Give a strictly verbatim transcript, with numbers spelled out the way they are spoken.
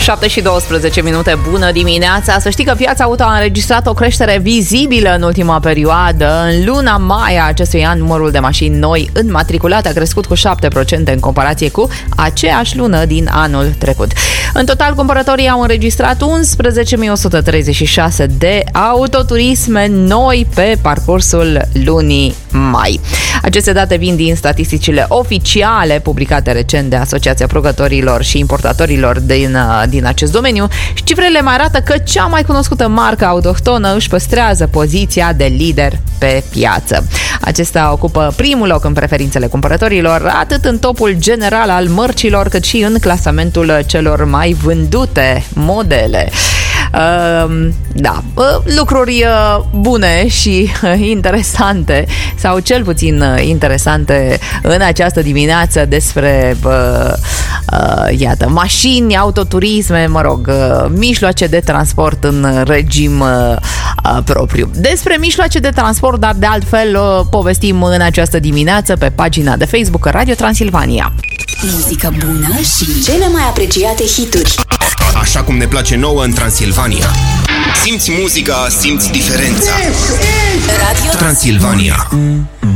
șapte și douăsprezece minute, bună dimineața! Să știi că piața auto a înregistrat o creștere vizibilă în ultima perioadă. În luna mai a acestui an, numărul de mașini noi înmatriculate a crescut cu șapte la sută în comparație cu aceeași lună din anul trecut. În total, cumpărătorii au înregistrat unsprezece mii o sută treizeci și șase de autoturisme noi pe parcursul lunii mai. Aceste date vin din statisticile oficiale publicate recent de Asociația Producătorilor și Importatorilor din, din acest domeniu și cifrele mai arată că cea mai cunoscută marcă autohtonă își păstrează poziția de lider pe piață. Acesta ocupă primul loc în preferințele cumpărătorilor, atât în topul general al mărcilor, cât și în clasamentul celor mai vândute modele. Uh, da, uh, lucruri uh, bune și uh, interesante, sau cel puțin uh, interesante în această dimineață despre uh, uh, iată, mașini, autoturisme, mă rog, uh, mijloace de transport în regim uh, uh, propriu. Despre mijloace de transport, dar de altfel uh, povestim în această dimineață pe pagina de Facebook Radio Transilvania. Muzică bună și cele mai apreciate hituri. Așa cum ne place nouă în Transilvania. Simți muzica, simți diferența. Radio Transilvania.